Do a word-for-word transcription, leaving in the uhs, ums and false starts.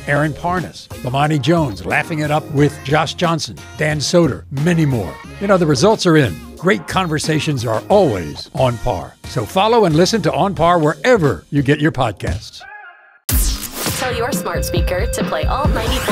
Aaron Parnas, Bomani Jones, laughing it up with Josh Johnson, Dan Soder, many more. You know, the results are in. Great conversations are always on par. So follow and listen to On Par wherever you get your podcasts. Tell your smart speaker to play Alt ninety-four.